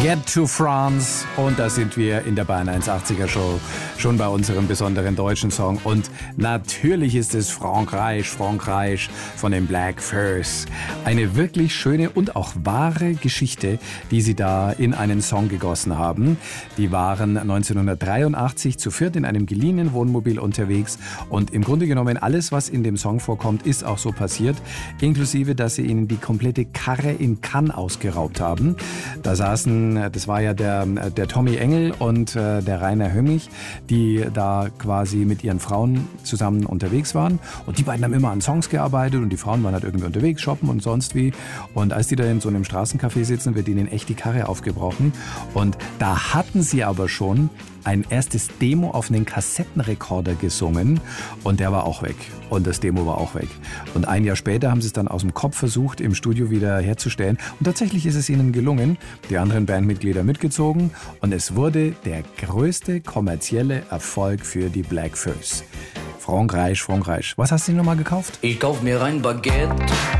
Get to France, und da sind wir in der Bayern 180er Show schon bei unserem besonderen deutschen Song, und natürlich ist es Frankreich von den Black Furs. Eine wirklich schöne und auch wahre Geschichte, die sie da in einen Song gegossen haben. Die waren 1983 zu viert in einem geliehenen Wohnmobil unterwegs, und im Grunde genommen alles, was in dem Song vorkommt, ist auch so passiert, inklusive, dass sie ihnen die komplette Karre in Cannes ausgeraubt haben. Da saßen, das war ja der Tommy Engel und der Rainer Hömmig, die da quasi mit ihren Frauen zusammen unterwegs waren. Und die beiden haben immer an Songs gearbeitet, und die Frauen waren halt irgendwie unterwegs, shoppen und sonst wie. Und als die da in so einem Straßencafé sitzen, wird ihnen echt die Karre aufgebrochen. Und da hatten sie aber schon ein erstes Demo auf einen Kassettenrekorder gesungen, und der war auch weg. Und das Demo war auch weg. Und ein Jahr später haben sie es dann aus dem Kopf versucht, im Studio wieder herzustellen. Und tatsächlich ist es ihnen gelungen. Die anderen Bandmitglieder mitgezogen, und es wurde der größte kommerzielle Erfolg für die Black Furs. Frankreich. Was hast du denn nochmal gekauft? Ich kauf mir ein Baguette